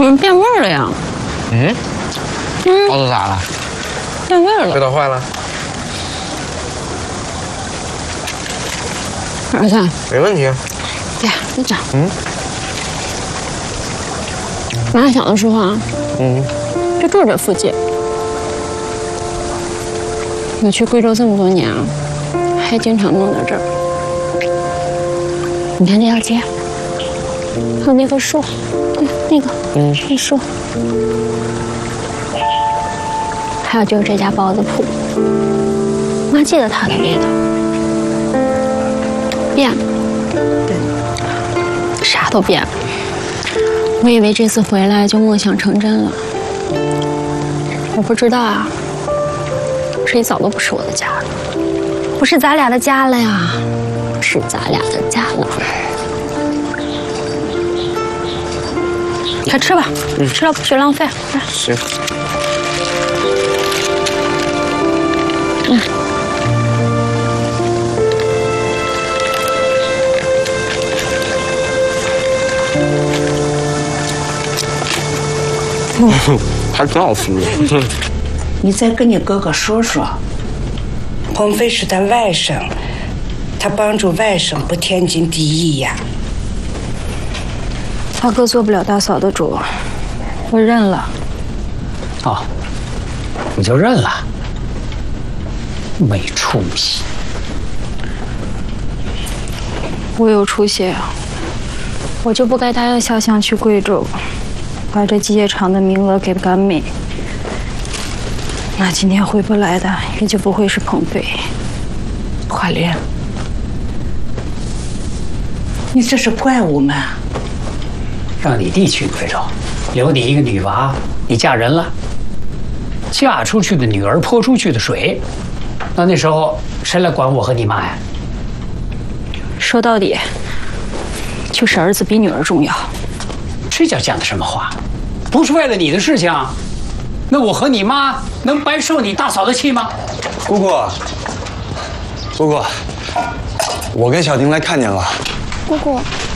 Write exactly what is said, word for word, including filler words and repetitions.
怎么变味儿了呀？ 嗯， 嗯， 包子咋了？ 变味儿了。 味道坏了？ 儿子， 没问题。 对呀，你讲。 嗯。 妈小的时候啊， 嗯， 就住这附近。我去贵州这么多年啊，还经常弄到这儿。你看这条街，还有那棵树，对，那个，嗯，那树，还有就是这家包子铺，妈记得它的味道，变了，对，啥都变了。我以为这次回来就梦想成真了，我不知道啊，这里早都不是我的家了，不是咱俩的家了呀，是咱俩的家了。快吃吧，嗯、吃了不许浪费。 行。 嗯。 嗯，还挺好吃的。 你再跟你哥哥说说，鹏飞是他外甥，他帮助外甥不天经地义呀。 大哥做不了大嫂的主，我认了。 哦，你就认了？没出息！ 我有出息啊，我就不该答应夏香去贵州，把这机械厂的名额给甘美。那今天回不来的也就不会是鹏飞。 华莲，你这是怪我们？ 让你弟去贵州，留你一个女娃，你嫁人了，嫁出去的女儿泼出去的水，那那时候谁来管我和你妈呀？ 说到底，就是儿子比女儿重要。 这叫讲的什么话？不是为了你的事情，那我和你妈能白受你大嫂的气吗？ 姑姑，姑姑，我跟小婷来看您了。 姑姑，